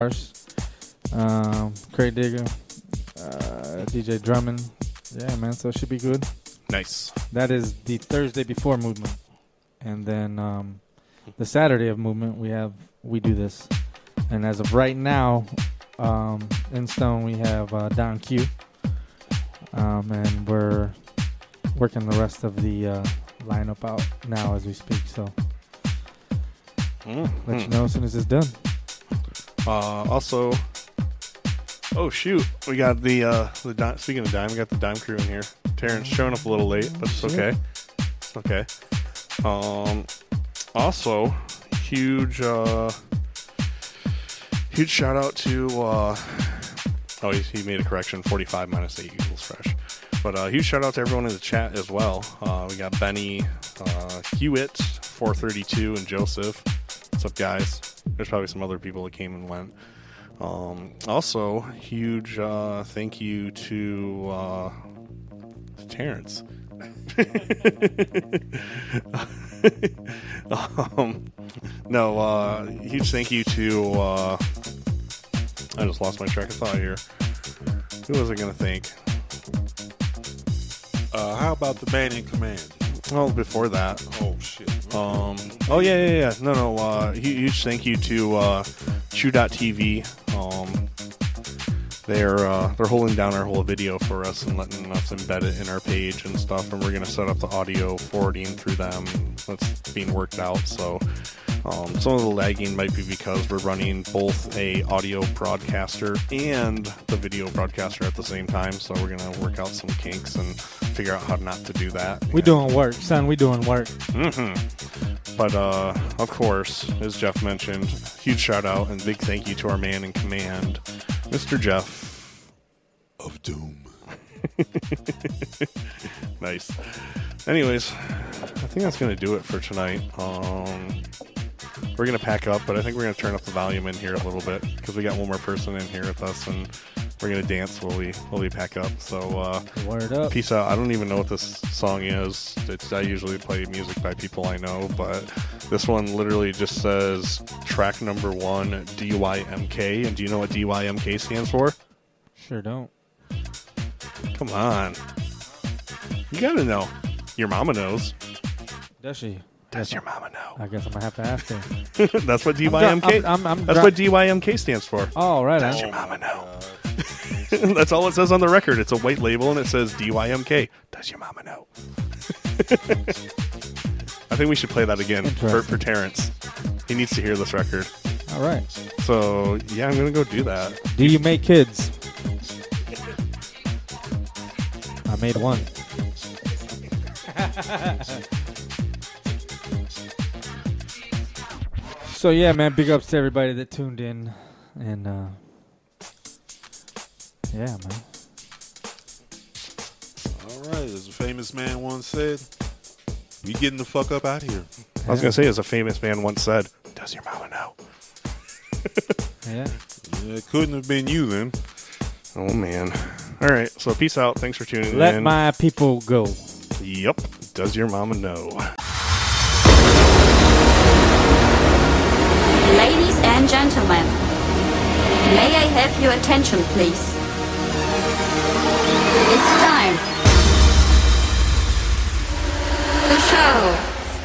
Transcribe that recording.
Craig Digger, DJ Drummond. Yeah, man, so it should be good. Nice. That is the Thursday before Movement. And then the Saturday of Movement, we do this. And as of right now, in Stone, we have Don Q. And we're working the rest of the lineup out now as we speak. So let you know as soon as it's done. Also, oh shoot, we got the speaking of Dime, we got the Dime crew in here. Terrence showing up a little late, but it's okay. It's okay. Also, huge shout out to he made a correction, 45 minus 8 equals fresh. But huge shout out to everyone in the chat as well. We got Benny, Hewitt, 432, and Joseph. What's up, guys? There's probably some other people that came and went. Also, huge thank you to Terrence. Huge thank you to I just lost my track of thought here. Who was I going to thank? How about the man in command? Well, before that. Oh, shit. Yeah. No. Huge thank you to Chew.tv. They're holding down our whole video for us and letting us embed it in our page and stuff, and we're going to set up the audio forwarding through them. That's being worked out, so some of the lagging might be because we're running both a audio broadcaster and the video broadcaster at the same time, so we're going to work out some kinks and figure out how not to do that. We doing work, son. We doing work. But, of course, as Jeff mentioned, huge shout out and big thank you to our man in command, Mr. Jeff of Doom. Nice. Anyways, I think that's going to do it for tonight. We're going to pack up, but I think we're going to turn up the volume in here a little bit because we got one more person in here with us, and we're going to dance while we pack up. So, word up. Peace out. I don't even know what this song is. I usually play music by people I know, but this one literally just says track number 1, DYMK. And do you know what DYMK stands for? Sure don't. Come on. You got to know. Your mama knows. Does she? Does your mama know? I guess I'm going to have to ask her. That's what DYMK That's what DYMK stands for. Oh, right. Does your mama know? That's all it says on the record. It's a white label and it says DYMK. Does your mama know? I think we should play that again for Terrence. He needs to hear this record. All right. So, yeah, I'm going to go do that. Do you make kids? I made one. So, yeah, man, big ups to everybody that tuned in. And, yeah, man. All right, as a famous man once said, we getting the fuck up out of here. I was going to say, as a famous man once said, does your mama know? Yeah. It couldn't have been you then. Oh, man. All right, so peace out. Thanks for tuning in. Let my people go. Yep. Does your mama know? Ladies and gentlemen, may I have your attention, please? It's time. The show